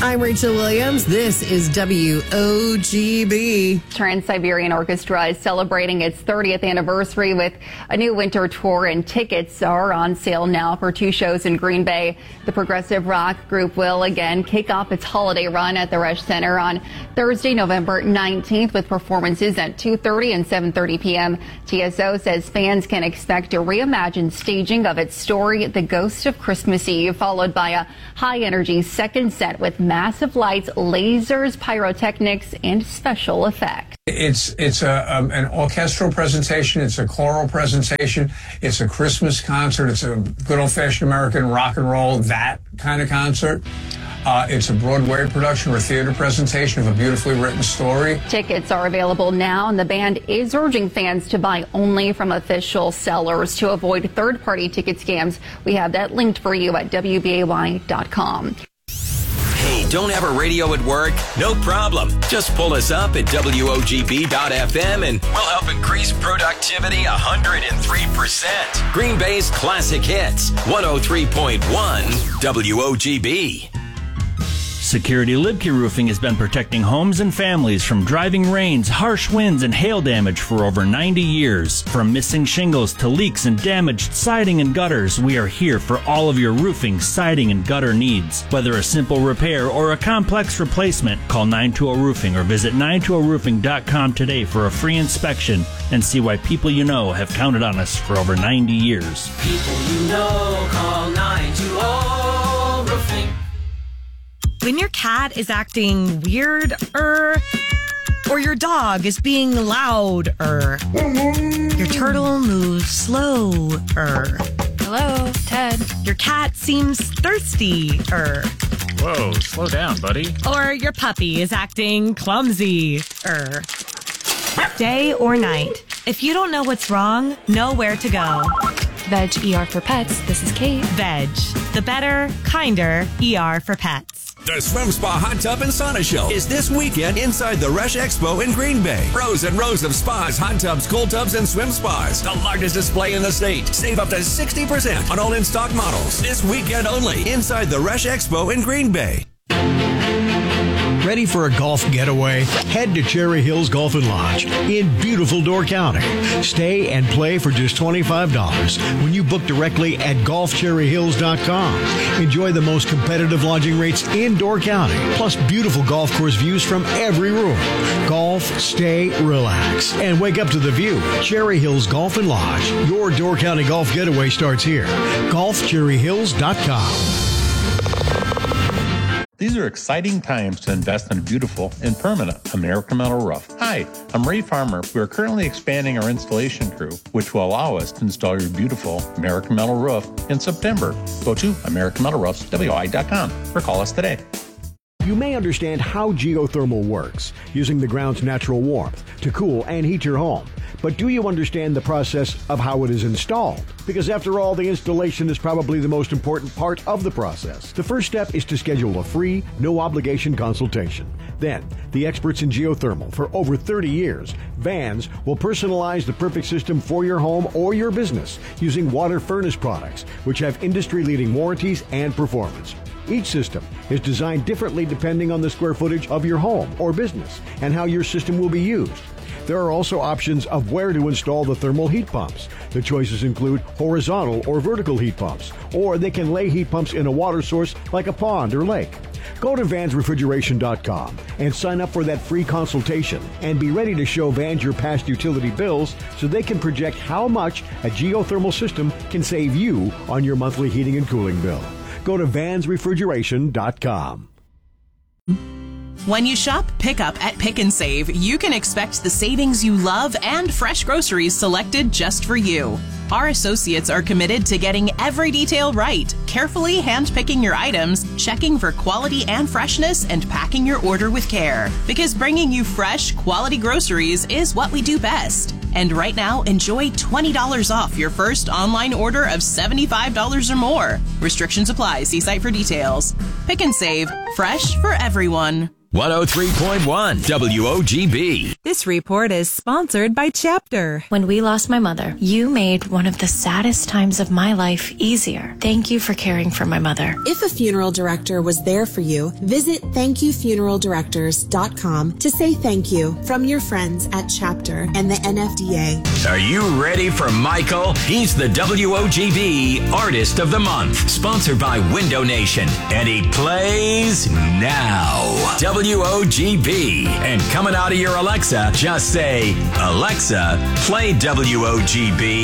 I'm Rachel Williams. This is WOGB. Trans-Siberian Orchestra is celebrating its 30th anniversary with a new winter tour, and tickets are on sale now for 2 shows in Green Bay. The progressive rock group will again kick off its holiday run at the Resch Center on Thursday, November 19th, with performances at 2:30 and 7:30 p.m. TSO says fans can expect a reimagined staging of its story, The Ghost of Christmas Eve, followed by a high-energy second set with massive lights, lasers, pyrotechnics, and special effects. It's an orchestral presentation. It's a choral presentation. It's a Christmas concert. It's a good old-fashioned American rock and roll, that kind of concert. It's a Broadway production or a theater presentation of a beautifully written story. Tickets are available now, and the band is urging fans to buy only from official sellers to avoid third-party ticket scams. We have that linked for you at WBAY.com. Hey, don't have a radio at work? No problem. Just pull us up at WOGB.FM and we'll help increase productivity 103%. Green Bay's classic hits, 103.1 WOGB. Security Libke Roofing has been protecting homes and families from driving rains, harsh winds, and hail damage for over 90 years. From missing shingles to leaks and damaged siding and gutters, we are here for all of your roofing, siding, and gutter needs. Whether a simple repair or a complex replacement, call 920 Roofing or visit 920roofing.com today for a free inspection and see why people you know have counted on us for over 90 years. People you know, call 920 Roofing. When your cat is acting weird, or your dog is being loud, your turtle moves slow, Hello, Ted. Your cat seems thirsty, Whoa, slow down, buddy. Or your puppy is acting clumsy, Day or night, if you don't know what's wrong, know where to go. Veg ER for Pets. This is Kate. Veg, the better, kinder ER for pets. The Swim Spa Hot Tub and Sauna Show is this weekend inside the Resch Expo in Green Bay. Rows and rows of spas, hot tubs, cold tubs, and swim spas. The largest display in the state. Save up to 60% on all in-stock models. This weekend only inside the Resch Expo in Green Bay. Ready for a golf getaway? Head to Cherry Hills Golf and Lodge in beautiful Door County. Stay and play for just $25 when you book directly at golfcherryhills.com. Enjoy the most competitive lodging rates in Door County, plus beautiful golf course views from every room. Golf, stay, relax, and wake up to the view. Cherry Hills Golf and Lodge. Your Door County golf getaway starts here. golfcherryhills.com. These are exciting times to invest in a beautiful and permanent American Metal roof. Hi, I'm Ray Farmer. We are currently expanding our installation crew, which will allow us to install your beautiful American Metal roof in September. Go to AmericanMetalRoofsWI.com or call us today. You may understand how geothermal works, using the ground's natural warmth to cool and heat your home. But do you understand the process of how it is installed? Because after all, the installation is probably the most important part of the process. The first step is to schedule a free, no-obligation consultation. Then, the experts in geothermal for over 30 years, Vans, will personalize the perfect system for your home or your business using water furnace products, which have industry-leading warranties and performance. Each system is designed differently depending on the square footage of your home or business and how your system will be used. There are also options of where to install the thermal heat pumps. The choices include horizontal or vertical heat pumps, or they can lay heat pumps in a water source like a pond or lake. Go to vansrefrigeration.com and sign up for that free consultation and be ready to show Vans your past utility bills so they can project how much a geothermal system can save you on your monthly heating and cooling bill. Go to vansrefrigeration.com. When you shop pickup at Pick and Save, you can expect the savings you love and fresh groceries selected just for you. Our associates are committed to getting every detail right, carefully handpicking your items, checking for quality and freshness, and packing your order with care. Because bringing you fresh, quality groceries is what we do best. And right now, enjoy $20 off your first online order of $75 or more. Restrictions apply. See site for details. Pick and Save. Fresh for everyone. 103.1 WOGB. This report is sponsored by Chapter. When we lost my mother, you made one of the saddest times of my life easier. Thank you for caring for my mother. If a funeral director was there for you, visit thankyoufuneraldirectors.com to say thank you from your friends at Chapter and the NFDA. Are you ready for Michael? He's the WOGB Artist of the Month, sponsored by Window Nation, and he plays now. WOGB. And coming out of your Alexa, just say, Alexa, play WOGB.